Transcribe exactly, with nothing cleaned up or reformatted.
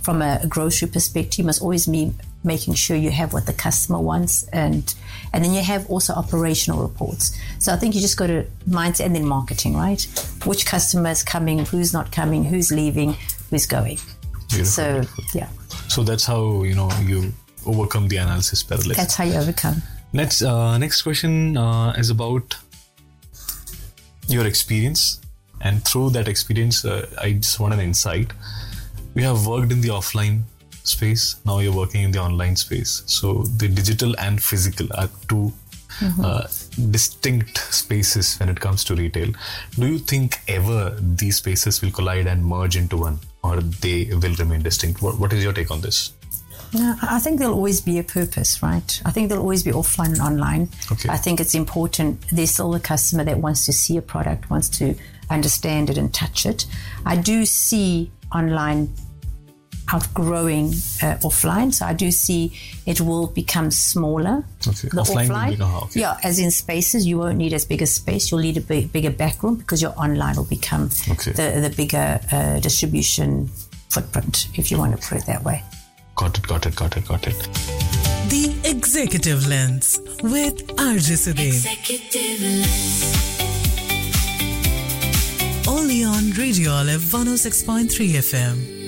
from a grocery perspective, you must always be making sure you have what the customer wants, and and then you have also operational reports. So I think you just go to mindset and then marketing, right? Which customer is coming, who's not coming, who's leaving, who's going. Beautiful, so beautiful. yeah. So that's how, you know, you overcome the analysis paralysis. That's how you overcome. Next, uh, next question uh, is about your experience, and through that experience, uh, I just want an insight. We have worked in the offline space. Now you're working in the online space. So the digital and physical are two mm-hmm. uh, distinct spaces when it comes to retail. Do you think ever these spaces will collide and merge into one, or they will remain distinct? What, what is your take on this? No, I think there'll always be a purpose, right? I think there'll always be offline and online. Okay. I think it's important. There's still a customer that wants to see a product, wants to understand it and touch it. I do see online outgrowing uh, offline, so I do see it will become smaller. Okay. The offline, offline, will be, uh, okay. yeah, as in spaces, you won't need as big a space. You'll need a big, bigger backroom because your online will become okay. the the bigger uh, distribution footprint, if you want to put it that way. Got it, got it, got it, got it. The Executive Lens with R J Sudev. Executive Lens. Only on Radio Olive one oh six point three F M.